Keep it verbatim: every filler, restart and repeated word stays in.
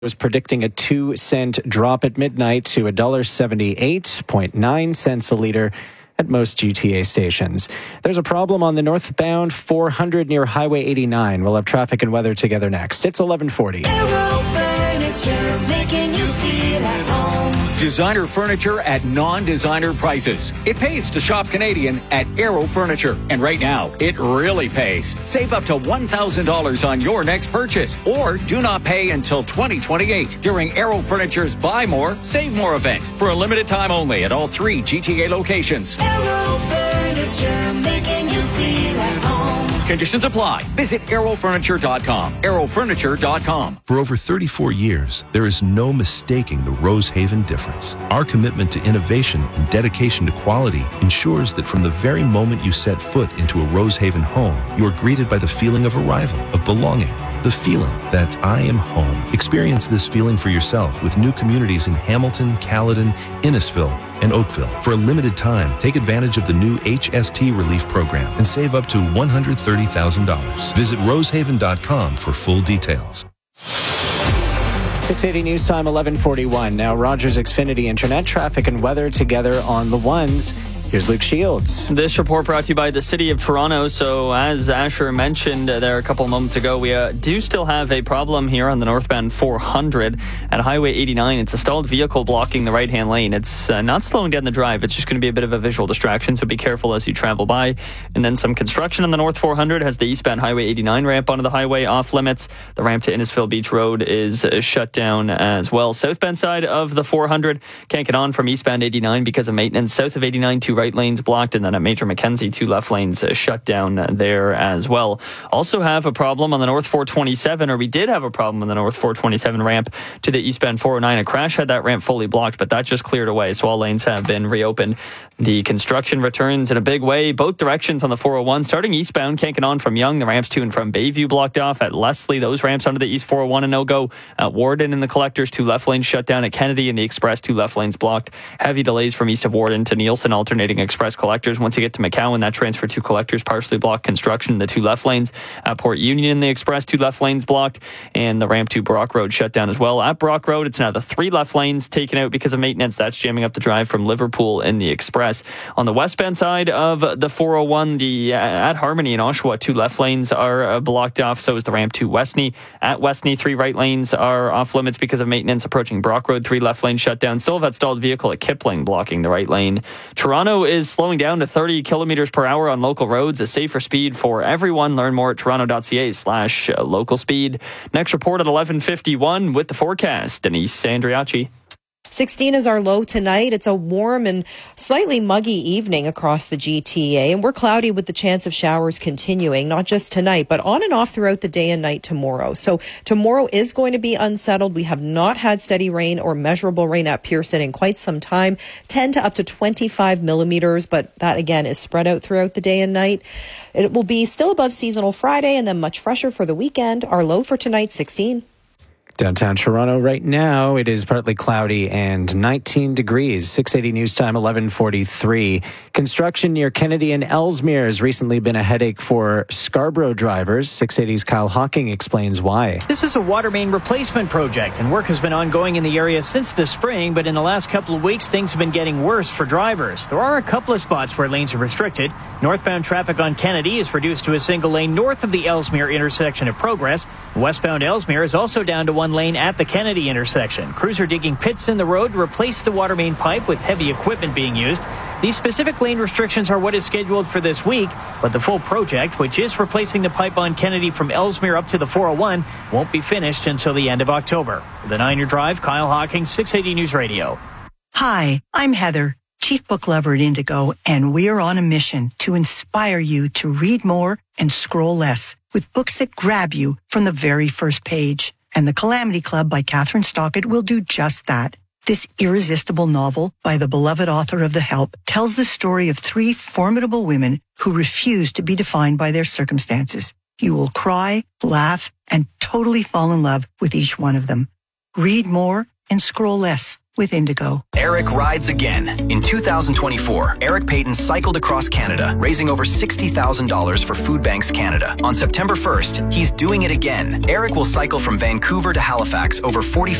was predicting a two cent drop at midnight to one dollar seventy-eight point nine cents a liter at most G T A stations. There's a problem on the northbound four hundred near Highway eighty-nine. We'll have traffic and weather together next. It's eleven forty. Aero Furniture, making you feel at home. Designer furniture at non-designer prices. It pays to shop Canadian at Aero Furniture. And right now, it really pays. Save up to one thousand dollars on your next purchase. Or do not pay until twenty twenty-eight during Aero Furniture's Buy More, Save More event. For a limited time only at all three G T A locations. Aero Furniture, making you feel at home. Conditions apply. Visit aero furniture dot com. aero furniture dot com. For over thirty-four years, there is no mistaking the Rosehaven difference. Our commitment to innovation and dedication to quality ensures that from the very moment you set foot into a Rosehaven home, you are greeted by the feeling of arrival, of belonging, the feeling that I am home. Experience this feeling for yourself with new communities in Hamilton, Caledon, Innisfil, and Oakville. For a limited time, take advantage of the new H S T Relief Program and save up to one hundred thirty thousand dollars. Visit rosehaven dot com for full details. six eighty News Time, eleven forty-one. Now Rogers Xfinity Internet, traffic and weather together on the ones. Here's Luke Shields. This report brought to you by the City of Toronto. So as Asher mentioned there a couple moments ago, we uh, do still have a problem here on the northbound four hundred at Highway eighty-nine. It's a stalled vehicle blocking the right-hand lane. It's uh, not slowing down the drive. It's just going to be a bit of a visual distraction, so be careful as you travel by. And then some construction on the North four hundred has the eastbound Highway eighty-nine ramp onto the highway off limits. The ramp to Innisfil Beach Road is uh, shut down as well. Southbound side of the four hundred can't get on from eastbound eighty-nine because of maintenance. South of eighty-nine, two right lanes blocked, and then at Major Mackenzie, two left lanes uh, shut down uh, there as well. Also have a problem on the North four twenty-seven, or we did have a problem on the North four twenty-seven ramp to the eastbound four oh nine. A crash had that ramp fully blocked, but that just cleared away, so all lanes have been reopened. The construction returns in a big way, both directions on the four oh one. Starting eastbound, can't get on from Yonge. The ramps to and from Bayview blocked off. At Leslie, those ramps onto the east four oh one a no-go. At Warden and the Collectors, two left lanes shut down. At Kennedy and the Express, two left lanes blocked. Heavy delays from east of Warden to Nielsen, alternating Express Collectors. Once you get to McCowan, that transfer to Collectors partially blocked construction in the two left lanes. At Port Union, the Express, two left lanes blocked, and the ramp to Brock Road shut down as well. At Brock Road, it's now the three left lanes taken out because of maintenance. That's jamming up the drive from Liverpool in the Express. On the westbound side of the four oh one, the uh, at Harmony and Oshawa, two left lanes are uh, blocked off. So is the ramp to Westney. At Westney, three right lanes are off limits because of maintenance. Approaching Brock Road, three left lanes shut down. Still have that stalled vehicle at Kipling blocking the right lane. Toronto is slowing down to thirty kilometers per hour on local roads, a safer speed for everyone. Learn more at toronto.ca slash local speed. Next report at eleven fifty-one with the forecast. Denise Andriachi. sixteen is our low tonight. It's a warm and slightly muggy evening across the G T A, and we're cloudy with the chance of showers continuing, not just tonight, but on and off throughout the day and night tomorrow. So tomorrow is going to be unsettled. We have not had steady rain or measurable rain at Pearson in quite some time, ten to up to twenty-five millimeters, but that again is spread out throughout the day and night. It will be still above seasonal Friday and then much fresher for the weekend. Our low for tonight, sixteen. Downtown Toronto right now, it is partly cloudy and nineteen degrees. six eighty News Time, eleven forty-three. Construction near Kennedy and Ellesmere has recently been a headache for Scarborough drivers. six eighty's Kyle Hawking explains why. This is a water main replacement project, and work has been ongoing in the area since the spring, but in the last couple of weeks, things have been getting worse for drivers. There are a couple of spots where lanes are restricted. Northbound traffic on Kennedy is reduced to a single lane north of the Ellesmere intersection of Progress. Westbound Ellesmere is also down to one lane at the Kennedy intersection. Crews are digging pits in the road to replace the water main pipe with heavy equipment being used. These specific lane restrictions are what is scheduled for this week, but the full project, which is replacing the pipe on Kennedy from Ellesmere up to the four oh one, won't be finished until the end of October. The Niner Drive, Kyle Hawking, six eighty News Radio. Hi, I'm Heather, Chief Book Lover at Indigo, and we're on a mission to inspire you to read more and scroll less with books that grab you from the very first page. And The Calamity Club by Catherine Stockett will do just that. This irresistible novel by the beloved author of The Help tells the story of three formidable women who refuse to be defined by their circumstances. You will cry, laugh, and totally fall in love with each one of them. Read more and scroll less. with Indigo. Eric rides again. In two thousand twenty-four, Eric Payton cycled across Canada, raising over sixty thousand dollars for Food Banks Canada. On September first, he's doing it again. Eric will cycle from Vancouver to Halifax over forty